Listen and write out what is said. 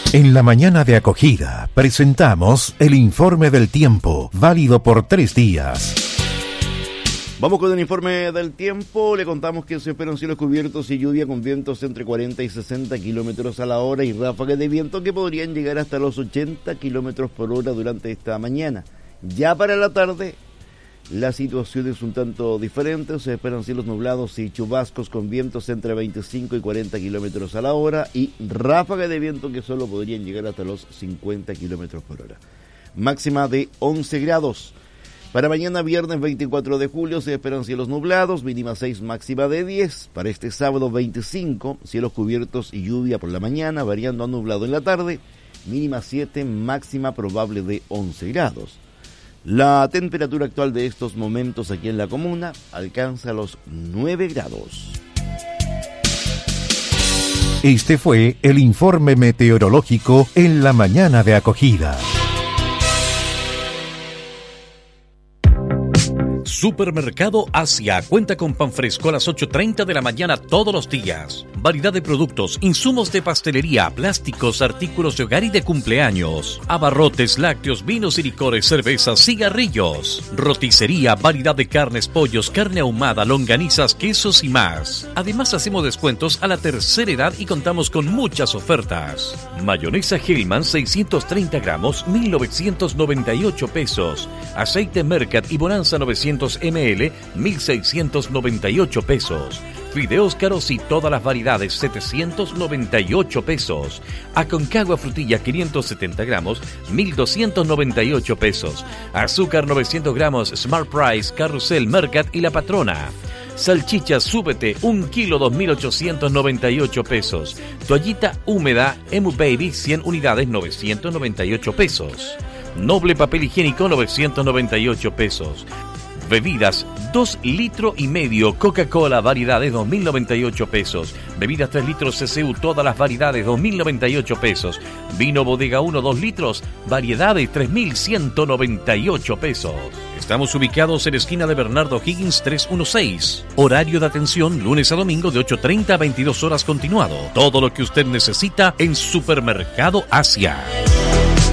En la mañana de acogida presentamos el informe del tiempo, válido por 3 días. Vamos con el informe del tiempo. Le contamos que se esperan cielos cubiertos y lluvia con vientos entre 40 y 60 kilómetros a la hora y ráfagas de viento que podrían llegar hasta los 80 kilómetros por hora durante esta mañana. Ya para la tarde, la situación es un tanto diferente. Se esperan cielos nublados y chubascos con vientos entre 25 y 40 kilómetros a la hora y ráfagas de viento que solo podrían llegar hasta los 50 kilómetros por hora. Máxima de 11 grados. Para mañana viernes 24 de julio se esperan cielos nublados, mínima 6, máxima de 10. Para este sábado 25, cielos cubiertos y lluvia por la mañana, variando a nublado en la tarde, mínima 7, máxima probable de 11 grados. La temperatura actual de estos momentos aquí en la comuna alcanza los 9 grados. Este fue el informe meteorológico en la mañana de acogida. Supermercado Asia cuenta con pan fresco a las 8:30 de la mañana todos los días. Variedad de productos, insumos de pastelería, plásticos, artículos de hogar y de cumpleaños. Abarrotes, lácteos, vinos y licores, cervezas, cigarrillos. Roticería, variedad de carnes, pollos, carne ahumada, longanizas, quesos y más. Además hacemos descuentos a la tercera edad y contamos con muchas ofertas. Mayonesa Hellman 630 gramos, 1.998 pesos. Aceite Mercat y Bonanza 900 ml, 1.698 pesos. Fideos caros y todas las variedades, 798 pesos. Aconcagua frutilla 570 gramos, 1.298 pesos. Azúcar 900 gramos, Smart Price, Carrusel, Mercat y La Patrona. Salchicha Súbete, 1 kilo, 2.898 pesos. Toallita húmeda, Emu Baby, 100 unidades, 998 pesos. Noble papel higiénico, 998 pesos. Bebidas, 2 litros y medio, Coca-Cola, variedades, 2.098 pesos. Bebidas 3 litros CCU, todas las variedades, 2.098 pesos. Vino Bodega 1, 2 litros, variedades, 3.198 pesos. Estamos ubicados en la esquina de Bernardo Higgins 316. Horario de atención, lunes a domingo de 8:30 a 22 horas continuado. Todo lo que usted necesita en Supermercado Asia.